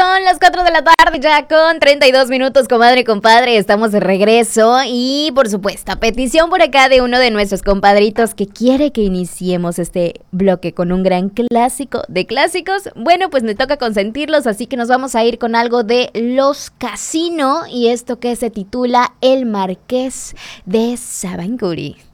Son las 4 de la tarde ya con 32 minutos, comadre, compadre. Estamos de regreso y, por supuesto, a petición por acá de uno de nuestros compadritos que quiere que iniciemos este bloque con un gran clásico de clásicos. Bueno, pues me toca consentirlos, así que nos vamos a ir con algo de Los Casino y esto que se titula El Marqués de Sabancuri.